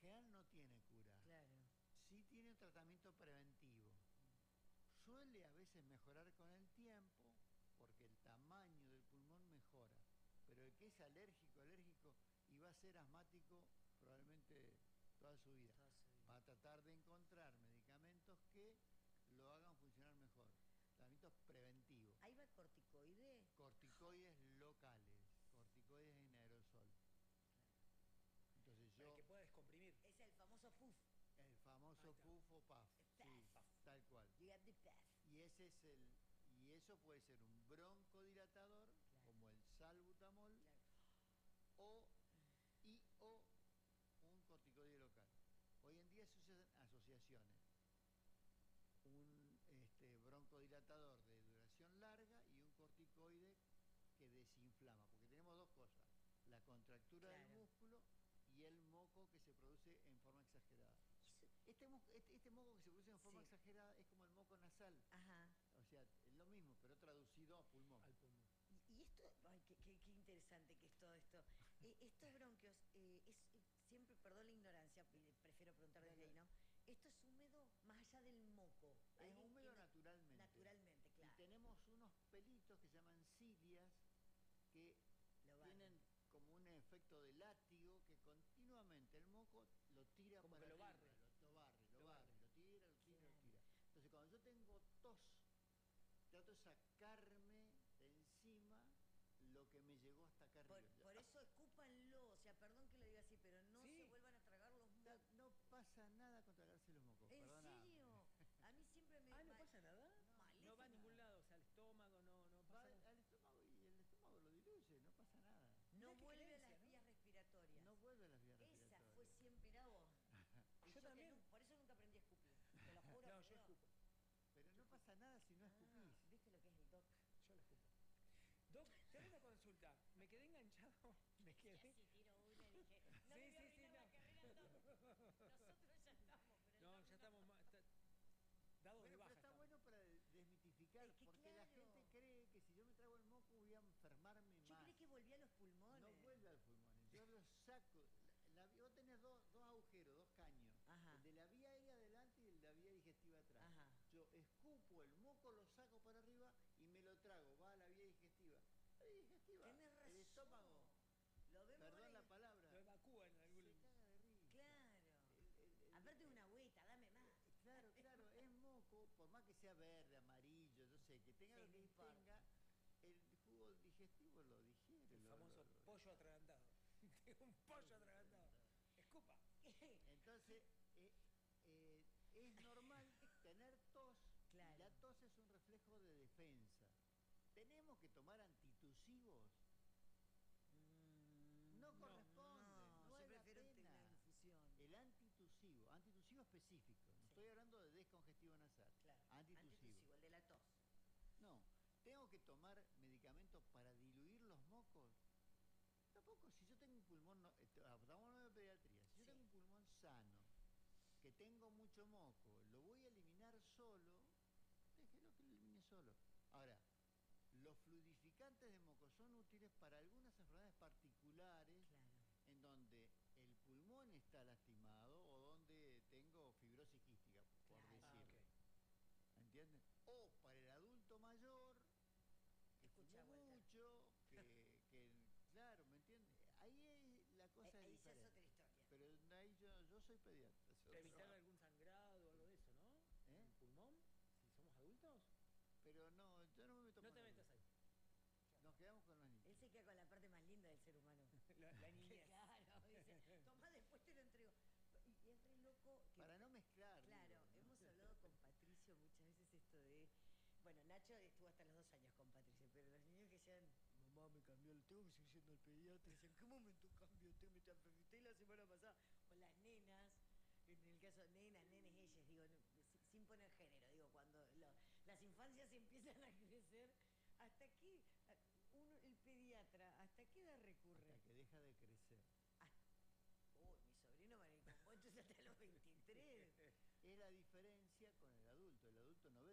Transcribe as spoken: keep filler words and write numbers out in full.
general no tiene cura. Claro. Sí tiene un tratamiento preventivo. Suele a veces mejorar con el tiempo porque el tamaño del pulmón mejora. Pero el que es alérgico, alérgico y va a ser asmático probablemente toda su vida. Toda su vida. Va a tratar de encontrar medicamentos que lo hagan funcionar mejor. Tratamientos preventivos. ¿Ahí va corticoide? Corticoides locales, corticoides en aerosol. Entonces yo... Para que pueda descomprimir. Es el famoso puff. El famoso puff o puff. Puff. Sí, tal cual. You got the puff. Y ese es el... Y eso puede ser un broncodilatador, claro, como el salbutamol, claro, o, y o un corticoide local. Hoy en día se usan asociaciones. Un este, broncodilatador de duración larga y un corticoide que desinflama, porque tenemos dos cosas, la contractura, claro, del músculo y el moco que se produce en forma exagerada. Este, este, este moco que se produce en forma, sí, exagerada es como el moco nasal. Ajá. O sea, es lo mismo, pero traducido a pulmón. Al pulmón. Y, y esto, ay, qué, qué, qué interesante que es todo esto. Eh, estos bronquios, eh, es eh, siempre, perdón la ignorancia, prefiero preguntar desde ahí, ¿no? Esto es húmedo más allá del moco. Es húmedo tiene, naturalmente. Naturalmente, claro. Y tenemos unos pelitos que se llaman cilias que lo tienen como un efecto de látigo que continuamente el moco lo tira como para que lo arriba, barre. Lo, lo barre, lo, lo barre, barre, lo tira, lo tira, claro, lo tira. Entonces cuando yo tengo tos, trato de sacarme de encima lo que me llegó hasta acá arriba. Por, por eso escúpanlo, o sea, perdón que lo diga así, pero no, ¿sí?, se vuelvan a tragar los mocos. No, no pasa nada con tragarse los mocos, ¿en perdóname. serio? A mí siempre me... Ah, ¿no pasa nada? No, no va a ningún lado, o sea, al estómago no, no pasa va nada. Al estómago y el estómago lo diluye, no pasa nada. No vuelve creencia, a las ¿no? vías respiratorias. No vuelve a las vías respiratorias. Esa fue siempre, mirá vos. yo, yo también. No, por eso nunca aprendí a escupir. Te lo juro. No, que yo escupo. Pero no pasa nada si no escupís. Ah, ¿viste lo que es el doc? Yo lo escupo. Doc, te hago una consulta. Me quedé enganchado. Me quedé. Y así tiro una y dije, no sí, le voy a sí, sí, la no. carrera, no. Nosotros ya estamos. Pero no, ya estamos más... dados bueno, de baja. Pero está estamos. bueno para desmitificar, es que porque claro, la gente cree que si yo me trago el moco voy a enfermarme yo más. Yo creí que volvía a los pulmones. No vuelve a los pulmones, yo los saco. La, la, vos tenés dos, dos agujeros, dos caños. Ajá. El de la vía aérea adelante y el de la vía digestiva atrás. Ajá. Yo escupo el moco, lo saco para arriba y me lo trago, va a la vía digestiva. La vía digestiva, tenés razón. El estómago, lo vemos perdón ahí. la palabra, lo evacúa en algún... se caga de risa. Claro. El, el, el, Aparte de una agüita, dame más. Claro, claro, es moco, por más que sea verde, amarillo, yo sé, que tenga sí, lo que no tenga, el jugo digestivo lo digiere. El lo, famoso lo, lo, pollo atragantado. Tengo un pollo atragantado. Escupa. Entonces, eh, eh, es normal tener tos. Claro. La tos es un reflejo de defensa. ¿Tenemos que tomar antitusivos? Mm, no corresponde, no, no, no yo es prefiero la pena. una infusión. El antitusivo, antitusivo específico, no sí. estoy hablando de descongestivo nasal. Claro. Antitusivo. Antitusivo, el de la tos. No, ¿tengo que tomar medicamentos para diluir los mocos? Tampoco, si yo tengo un pulmón, no, estamos hablando de pediatría, si yo sí. tengo un pulmón sano, que tengo mucho moco, lo voy a eliminar solo, déjelo que lo elimine solo. Ahora, los fluidificantes de moco son útiles para algunas enfermedades particulares, claro. en donde el pulmón está lastimado o donde tengo fibrosis quística, por claro. decirlo. Ah, okay. ¿Entienden? O para el adulto mayor, que escucha mucho, que, que, claro, ¿me entiendes? Ahí es, la cosa ahí es diferente. Ahí ya es otra historia. Pero ahí yo, yo soy pediatra. Para evitar algún sangrado o algo de eso, ¿no? ¿Eh? ¿En el pulmón? Si somos adultos. Pero no, yo no me meto. No te metas ahí. Nos quedamos con los niños. Él se queda con la parte más linda del ser humano. La, la niñez. Claro, dice, toma, después te lo entrego. Y es re loco que... Para no mezclar. Claro, digo, ¿no? hemos hablado con Patricio muchas veces esto de... Bueno, Nacho estuvo hasta los dos años con Patricio, pero los niños que decían, mamá, me cambió, tengo que seguir siendo el pediatra. Dicen, ¿en qué momento cambio? Te me enfermé la semana pasada. O las nenas, en el caso de nenas, nenes, ellas, digo, no, sin poner género, digo, cuando lo, las infancias empiezan a crecer, ¿hasta qué, uno, el pediatra, hasta qué edad recurre? Hasta que deja de crecer. Uy, mi sobrino va a ir con vos, entonces hasta los veintitrés. Es la diferencia